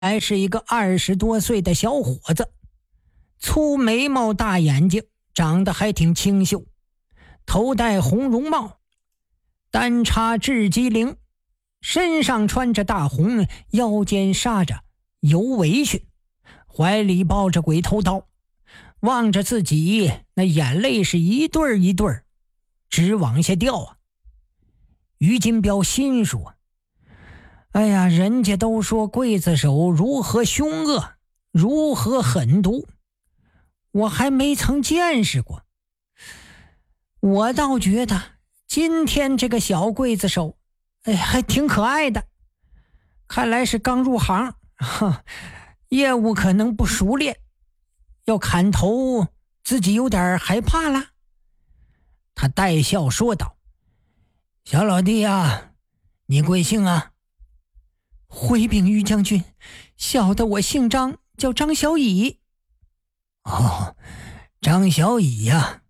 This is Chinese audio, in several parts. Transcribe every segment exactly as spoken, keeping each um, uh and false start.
还是一个二十多岁的小伙子，粗眉毛大眼睛，长得还挺清秀，头戴红绒帽，单插雉鸡翎，身上穿着大红，腰间插着油围裙，怀里抱着鬼头刀，望着自己，那眼泪是一对儿一对儿直往下掉啊。于金彪心说，哎呀，人家都说刽子手如何凶恶，如何狠毒，我还没曾见识过。我倒觉得今天这个小刽子手，哎，还挺可爱的。看来是刚入行，哈，业务可能不熟练，要砍头自己有点害怕了。他带笑说道：“小老弟啊，你贵姓啊？”“回禀于将军，小的我姓张，叫张小乙。”“哦，张小乙呀。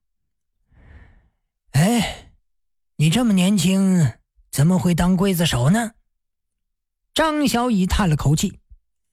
哎，你这么年轻，怎么会当刽子手呢？”张小乙叹了口气：“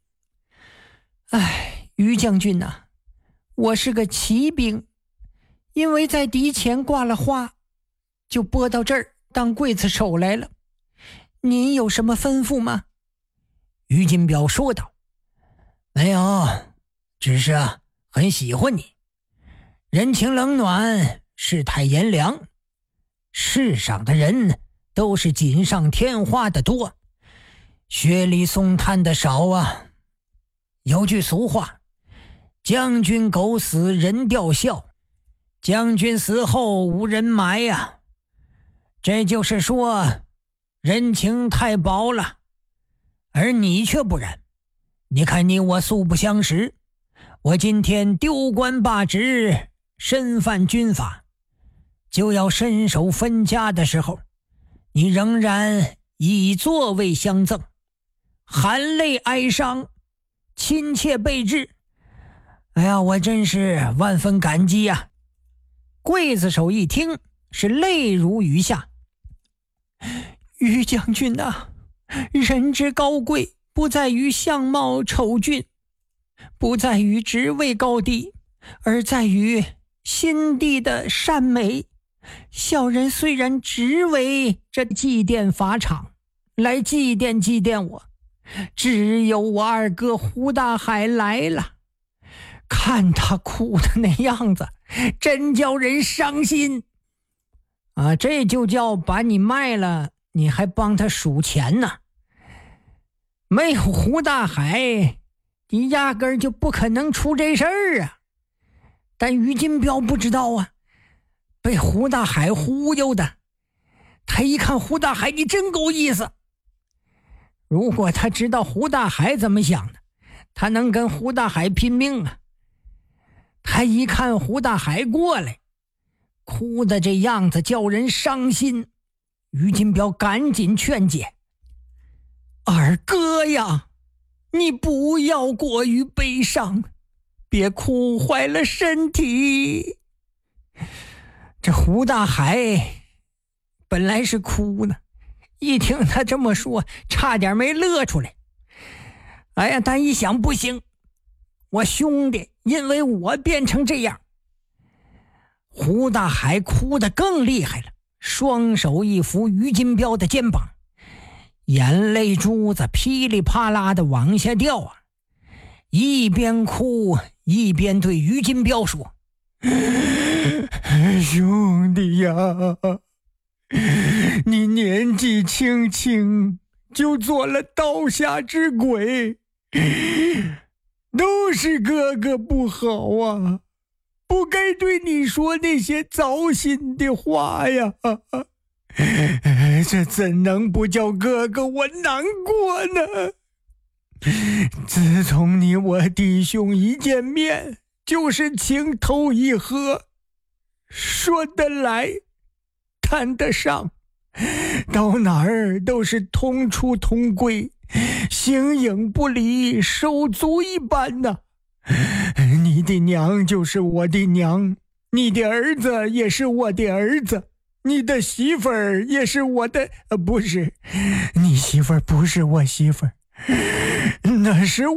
哎，于将军呐，我是个骑兵，因为在敌前挂了花，就拨到这儿当刽子手来了。您有什么吩咐吗？”于金彪说道：“没有，只是啊，很喜欢你，人情冷暖，世态炎凉，世上的人都是锦上添花的多，雪里送炭的少啊。有句俗话，将军狗死人吊孝，将军死后无人埋呀。这就是说人情太薄了，而你却不然。你看你我素不相识，我今天丢官罢职，身犯军法，就要伸手分家的时候，你仍然以座位相赠，含泪哀伤，亲切备至。哎呀，我真是万分感激呀。”刽子手一听是泪如雨下：“于将军呐、啊，人之高贵不在于相貌丑俊，不在于职位高低，而在于心地的善美。小人虽然只为这祭奠法场来祭奠祭奠我，只有我二哥胡大海来了，看他哭的那样子，真叫人伤心啊！这就叫把你卖了，你还帮他数钱呢。没有胡大海，你压根儿就不可能出这事儿啊！但于金彪不知道啊，被胡大海忽悠的。他一看胡大海，你真够意思。如果他知道胡大海怎么想的，他能跟胡大海拼命啊！他一看胡大海过来，哭的这样子叫人伤心。于金彪赶紧劝解：“二哥呀，你不要过于悲伤，别哭坏了身体。”这胡大海本来是哭呢，一听他这么说，差点没乐出来。哎呀，但一想不行，我兄弟因为我变成这样。胡大海哭得更厉害了，双手一扶于金彪的肩膀，眼泪珠子噼里啪啦的往下掉啊，一边哭一边对于金彪说：“兄弟呀，你年纪轻轻就做了刀下之鬼，都是哥哥不好啊，不该对你说那些糟心的话呀，这怎能不叫哥哥我难过呢？自从你我弟兄一见面就是情投意合，说得来谈得上，到哪儿都是同出同归，形影不离，手足一般呐、啊。你的娘就是我的娘，你的儿子也是我的儿子，你的媳妇儿也是我的、呃、不是，你媳妇儿不是我媳妇儿， 那是